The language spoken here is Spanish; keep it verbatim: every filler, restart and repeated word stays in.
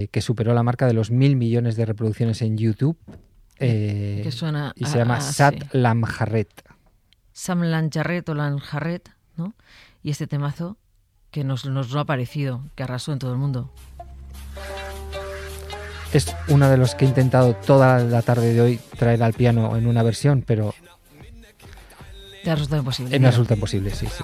que superó la marca de los mil millones de reproducciones en YouTube. Eh, que suena y a, se llama a, Sat sí. Lamjarret. Sam Lanjarret o Lanjarret, ¿no? Y este temazo que nos, nos lo ha parecido, que arrasó en todo el mundo. Es uno de los que he intentado toda la tarde de hoy traer al piano en una versión, pero te ha resultado imposible. me resulta imposible, sí, sí.